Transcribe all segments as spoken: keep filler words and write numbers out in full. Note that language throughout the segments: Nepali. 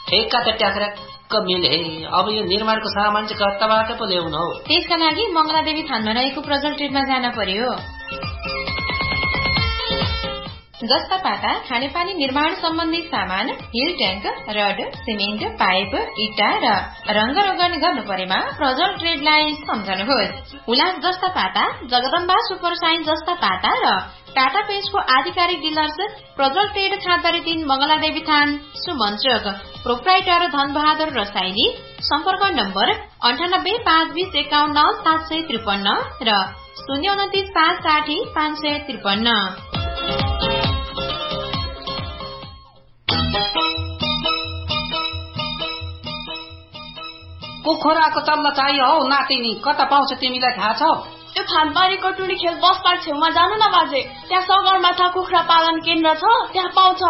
ठेक्का त ट्याक्राक्क मिले। अब यो निर्माणको सामान चाहिँ कताबाट पो ल्याउनु हो? त्यसका लागि मंगलादेवी थानमा रहेको प्रजल ट्रेडमा जान पर्यो। जस्ता पाता खानेपानी निर्माण सम्बन्धी सामान, hill tank, rod, cement, pipe, इटा र रंग रोगन गर्नु परेमा प्रजल ट्रेडलाई सम्झनुहोस्। उलास जस्ता पाता, जगदम्बा सुपर साइन जस्ता पाता र टाटा पेजको आधिकारिक डिलर्स प्रजल ट्रेड खाँदरी तीन मंगलादेवी थान सुमन चोक। प्रोप्राइटर धनबहादुर रसाइली। सम्पर्क नम्बर अन्ठानब्बे पाँच बीस एकाउन्न सात सय त्रिपन्न र शून्य उन्तिस पाँच साठी पाँच सय त्रिपन्न। कुखुराको चल्ला चाहियो हौ नातिनी, कता पाउँछ तिमीलाई थाहा छ? त्यो खानबारीको टुडी खेल बस पार्क छेउमा जानु न बाजे, त्यहाँ सगरमाथा कुखुरा पालन केन्द्र छ, त्यहाँ पाउँछ।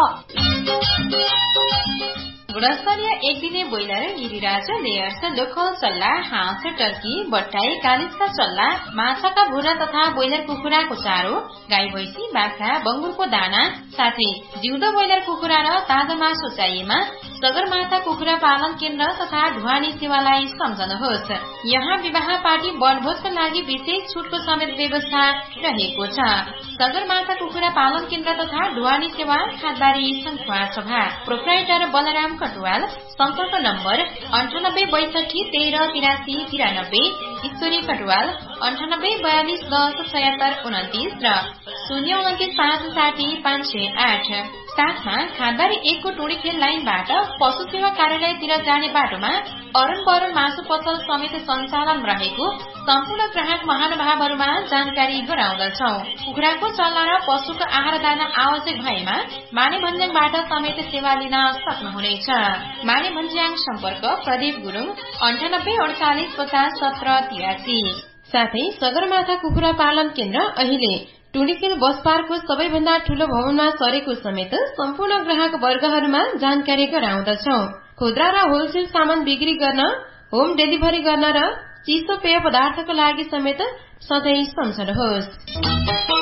गुणस्तरीय एक दिने ब्रोइलर, गिरिराज, लेयर्स, लोकल चल्ला, हाँस, टर्की, बट्टाई, कालिजका चल्ला, माछाका भुरा तथा ब्रोइलर कुखुराको चारो, गाई भैंसी, बाख्रा, बंगुरको दाना साथै जिउँदो ब्रोइलर कुखुरा र ताजा मासु चाहिएमा सगरमाथा कुखुरा पालन केन्द्र तथा ढुवानी सेवालाई सम्झनुहोस्। यहाँ विवाह पार्टी वनभोजका लागि विशेष छुटको समेत व्यवस्था रहेको छ। सगरमाथा कुखुरा पालन केन्द्र तथा ढुवानी सेवा खादबारी संखुवा सभा। प्रोप्राइटर बलराम कटुवाल। सम्पर्क नम्बर अन्ठानब्बे बैसठी तेह्र तिरासी तिरानब्बे। ईश्वरी कटुवाल अन्ठानब्बे बयालिस दस छयत्तर उन्तिस र शून्य उन्तिस पाँच साठी पाँच सय आठ। साथमा खादबारी एकको टोडी खेल लाइनबाट पशु सेवा कार्यालयतिर जाने बाटोमा अरूण बरूण मासु पसल समेत सञ्चालन रहेको सम्पूर्ण ग्राहक महानुभावहरूमा जानकारी गराउँदछौ। कुखुराको चल्ला र पशुको आहार दाना आवश्यक भएमा माने भन्ज्याङबाट समेत सेवा लिन सक्नुहुनेछ। माने भन्ज्याङ सम्पर्क प्रदीप गुरुङ अन्ठानब्बे अडचालिस पचास सत्र तिरासी। साथै सगरमाथा कुखुरा पालन केन्द्र अहिले टुडीखेल बस पार्कको सबैभन्दा ठूलो भवनमा सरेको समेत सम्पूर्ण ग्राहक वर्गहरूमा जानकारी गराउँदछौ। खुद्रा र होलसेल सामान बिक्री गर्न, होम डेलिभरी गर्न र चिसो पेय पदार्थको लागि समेत सधैँ सम्झनुहोस्।